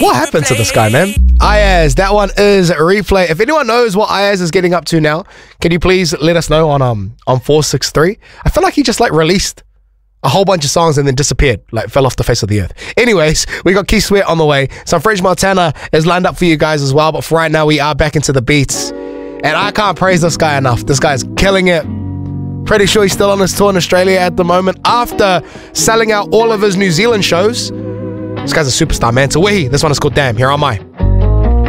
What happened to this guy, man? Ayaz, that one is a replay. If anyone knows what Ayaz is getting up to now, can you please let us know on 463? I feel like he just like released a whole bunch of songs and then disappeared, like fell off the face of the earth. Anyways, we got Keith Sweat on the way. Some French Montana is lined up for you guys as well, but for right now, we are back into the beats. And I can't praise this guy enough. This guy's killing it. Pretty sure he's still on his tour in Australia at the moment after selling out all of his New Zealand shows. This guy's a superstar, man. So this one is called Damn. Here am I.